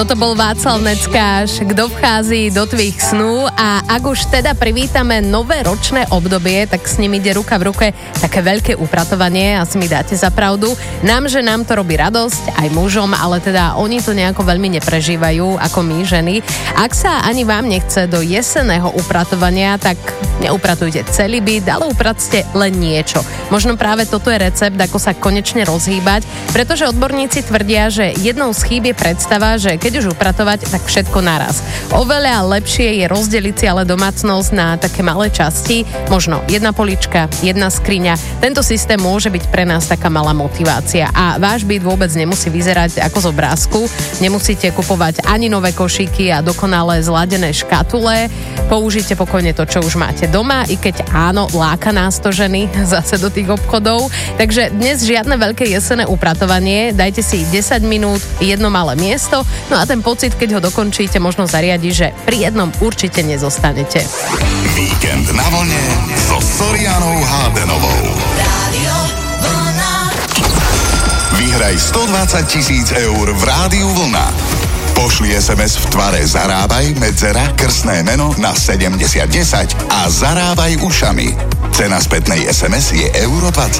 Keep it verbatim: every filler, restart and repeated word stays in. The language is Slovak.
Toto bol Václav Neckáš, kto vchází do tvých snú, a ak už teda privítame nové ročné obdobie, tak s ním ide ruka v ruke také veľké upratovanie, asi mi dáte za pravdu. Nám, že nám to robí radosť, aj mužom, ale teda oni to nejako veľmi neprežívajú ako my ženy. Ak sa ani vám nechce do jesenného upratovania, tak neupratujte celý byt, ale upracte len niečo. Možno práve toto je recept, ako sa konečne rozhýbať, pretože odborníci tvrdia, že jednou z chýb je predstava, že keď už upratovať, tak všetko naraz. Oveľa lepšie je rozdeliť si ale domácnosť na také malé časti, možno jedna polička, jedna skriňa. Tento systém môže byť pre nás taká malá motivácia a váš byt vôbec nemusí vyzerať ako z obrázku, nemusíte kupovať ani nové košíky a dokonale zladené škatule, použite pokojne to, čo už máte doma, i keď áno, láka nás to ženy zase do tých obchodov. Takže dnes žiadne veľké jesenné upratovanie, dajte si desať minút, jedno malé miesto, no a ten pocit, keď ho dokončíte, možno zariadi, že pri jednom určite nezostanete. Víkend na vlne so Sorianou Hádenovou. Vyhraj stodvadsať tisíc eur v Rádiu Vlna. Pošli es em es v tvare Zarábaj, medzera, krstné meno na sedemdesiat desať a zarábaj ušami. Cena spätnej es em es je euro dvadsať.